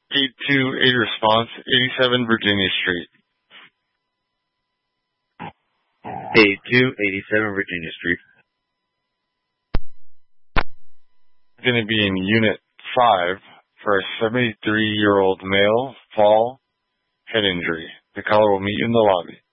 828 response, 87 Virginia Street. 8287 Virginia Street. Going to be in Unit 5 for a 73-year-old male, fall, head injury. The caller will meet you in the lobby.